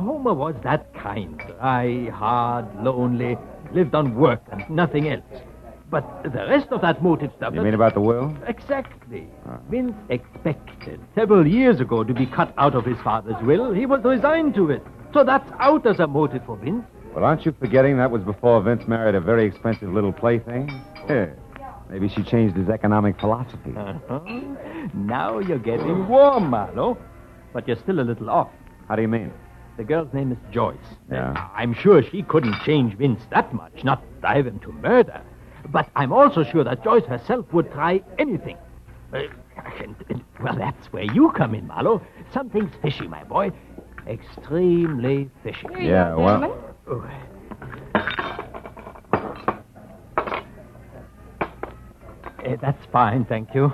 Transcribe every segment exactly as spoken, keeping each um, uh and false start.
Homer was that kind. Dry, hard, lonely, lived on work and nothing else. But the rest of that motive stuff... You mean about the will? Exactly. Oh. Vince expected several years ago to be cut out of his father's will. He was resigned to it. So that's out as a motive for Vince. Well, aren't you forgetting that was before Vince married a very expensive little plaything? Yeah. Maybe she changed his economic philosophy. Uh-huh. Now you're getting warm, Marlowe. But you're still a little off. How do you mean? The girl's name is Joyce. Yeah. Uh, I'm sure she couldn't change Vince that much, not drive him to murder. But I'm also sure that Joyce herself would try anything. Uh, and, and, well, that's where you come in, Marlowe. Something's fishy, my boy. Extremely fishy. Here you Yeah, are, well- gentlemen. Oh. Uh, that's fine, thank you.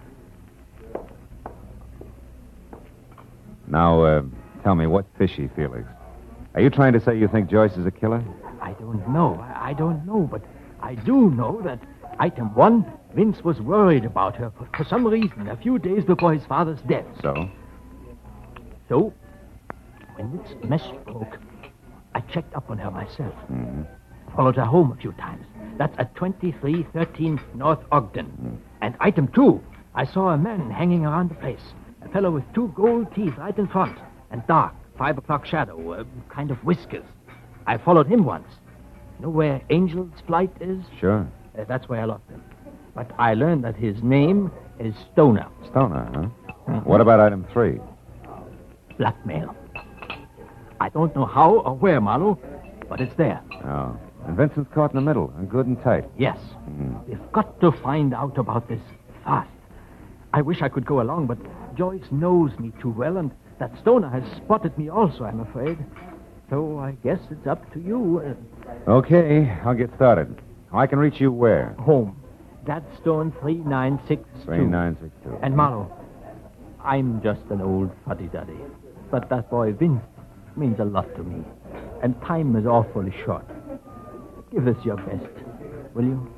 Now, uh, tell me, what's fishy, Felix? Are you trying to say you think Joyce is a killer? I don't know. I, I don't know, but I do know that, item one, Vince was worried about her for, for some reason a few days before his father's death. So? So, when this mess broke, I checked up on her myself. Mm-hmm. Followed her home a few times. That's at twenty-three thirteen North Ogden. Mm. And item two, I saw a man hanging around the place. A fellow with two gold teeth right in front. And dark, five o'clock shadow, uh, kind of whiskers. I followed him once. Know where Angel's Flight is? Sure. Uh, that's where I lost him. But I learned that his name is Stoner. Stoner, huh? Mm-hmm. What about item three? Blackmail. I don't know how or where, Marlowe, but it's there. Oh. And Vincent's caught in the middle, and good and tight. Yes. Mm. We've got to find out about this fast. I wish I could go along, but Joyce knows me too well, and that Stoner has spotted me also, I'm afraid. So I guess it's up to you. Uh, Okay, I'll get started. I can reach you where? home. Gladstone three nine six two. three nine six two. And Marlowe, I'm just an old fuddy-duddy. But that boy Vince means a lot to me. And time is awfully short. Give us your best, will you?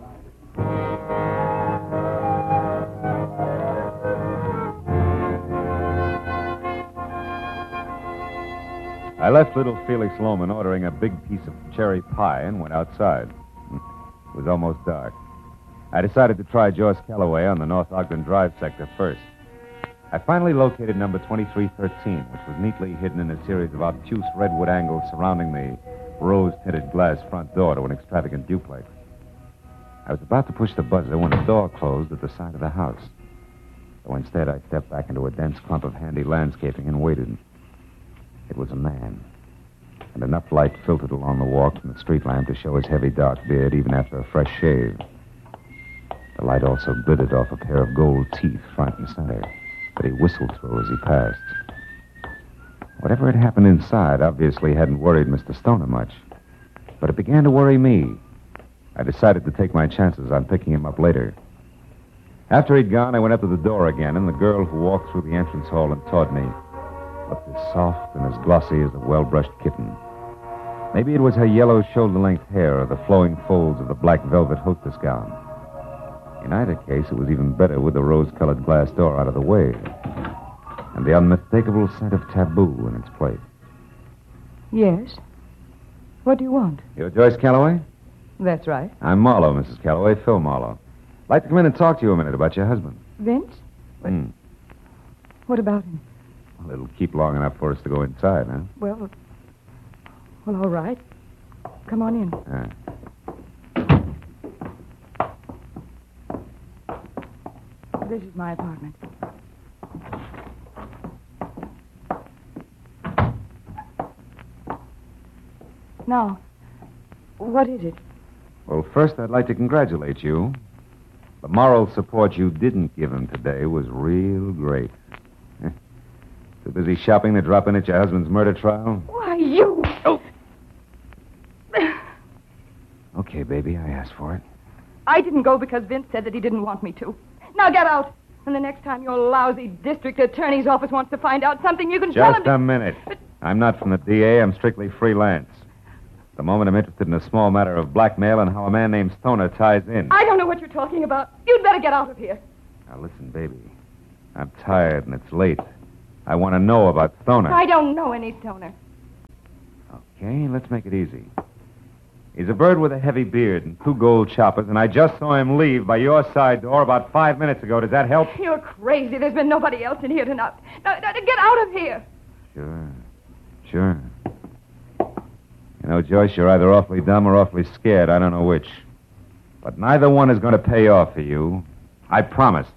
I left little Felix Loman ordering a big piece of cherry pie and went outside. It was almost dark. I decided to try Joyce Calloway on the North Ogden Drive sector first. I finally located number twenty-three thirteen, which was neatly hidden in a series of obtuse redwood angles surrounding the rose-tinted glass front door to an extravagant duplex. I was about to push the buzzer when a door closed at the side of the house. So instead, I stepped back into a dense clump of handy landscaping and waited. It was a man, and enough light filtered along the walk from the street lamp to show his heavy dark beard even after a fresh shave. The light also glittered off a pair of gold teeth front and center that he whistled through as he passed. Whatever had happened inside obviously hadn't worried Mister Stoner much, but it began to worry me. I decided to take my chances on picking him up later. After he'd gone, I went up to the door again, and the girl who walked through the entrance hall and taught me looked as soft and as glossy as a well-brushed kitten. Maybe it was her yellow shoulder-length hair or the flowing folds of the black velvet hostess gown. In either case, it was even better with the rose-colored glass door out of the way and the unmistakable scent of taboo in its place. Yes? What do you want? You're Joyce Calloway? That's right. I'm Marlowe, Missus Calloway, Phil Marlowe. I'd like to come in and talk to you a minute about your husband. Vince? Hmm. What about him? Well, it'll keep long enough for us to go inside, huh? Well, well, all right. Come on in. Ah. This is my apartment. Now, what is it? Well, first, I'd like to congratulate you. The moral support you didn't give him today was real great. Too busy shopping to drop in at your husband's murder trial? Why, you... Oh! Okay, baby, I asked for it. I didn't go because Vince said that he didn't want me to. Now get out. And the next time your lousy district attorney's office wants to find out something, you can tell him... Just a minute. I'm not from the D A. I'm strictly freelance. At the moment, I'm interested in a small matter of blackmail and how a man named Stoner ties in. I don't know what you're talking about. You'd better get out of here. Now, listen, baby. I'm tired and it's late. I want to know about Stoner. I don't know any Stoner. Okay, let's make it easy. He's a bird with a heavy beard and two gold choppers, and I just saw him leave by your side door about five minutes ago. Does that help? You're crazy. There's been nobody else in here tonight. Now, now, get out of here. Sure. Sure. You know, Joyce, you're either awfully dumb or awfully scared. I don't know which. But neither one is going to pay off for you. I promised.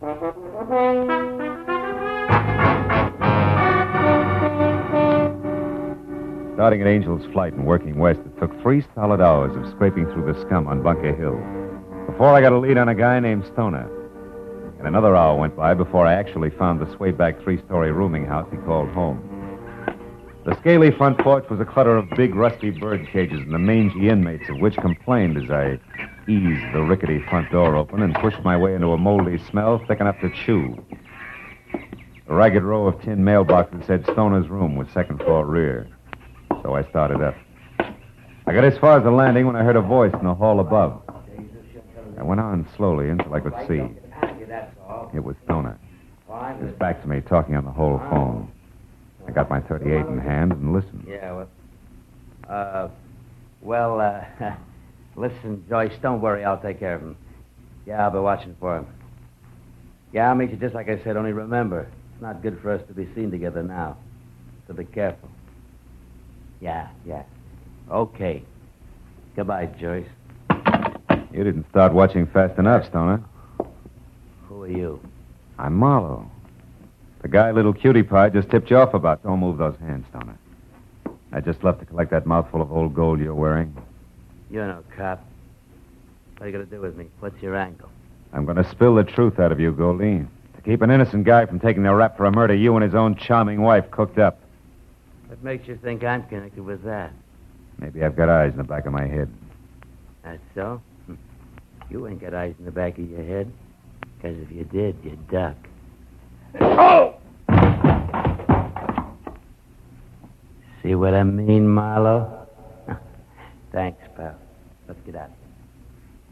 Starting at Angel's Flight and working west, it took three solid hours of scraping through the scum on Bunker Hill before I got a lead on a guy named Stoner. And another hour went by before I actually found the sway-back three-story rooming house he called home. The scaly front porch was a clutter of big, rusty bird cages, and the mangy inmates of which complained as I eased the rickety front door open and pushed my way into a moldy smell thick enough to chew. A ragged row of tin mailboxes said Stoner's room was second floor rear. So I started up. I got as far as the landing when I heard a voice in the hall above. I went on slowly until I could see. It was Stoner. He was back to me, talking on the whole phone. I got my thirty-eight in hand and listened. Yeah, well... Uh, well, uh... listen, Joyce, don't worry. I'll take care of him. Yeah, I'll be watching for him. Yeah, I'll meet you just like I said, only remember, it's not good for us to be seen together now. So be careful. Yeah, yeah. Okay. Goodbye, Joyce. You didn't start watching fast enough, Stoner. Who are you? I'm Marlowe. The guy little cutie pie just tipped you off about. Don't move those hands, Stoner. I just left to collect that mouthful of old gold you're wearing. You're no cop. What are you going to do with me? What's your angle? I'm going to spill the truth out of you, Goldie. To keep an innocent guy from taking the rap for a murder you and his own charming wife cooked up. What makes you think I'm connected with that? Maybe I've got eyes in the back of my head. That's so? You ain't got eyes in the back of your head. Because if you did, you'd duck. Oh! See what I mean, Marlowe? Thanks, pal. Let's get out.